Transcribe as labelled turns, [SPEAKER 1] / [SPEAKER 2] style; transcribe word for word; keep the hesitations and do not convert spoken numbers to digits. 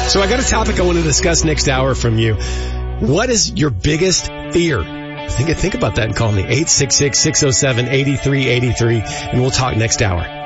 [SPEAKER 1] So I got a topic I want to discuss next hour from you. What is your biggest fear? Think, think about that and call me eight six six, six oh seven, eight three eight three, and we'll talk next hour.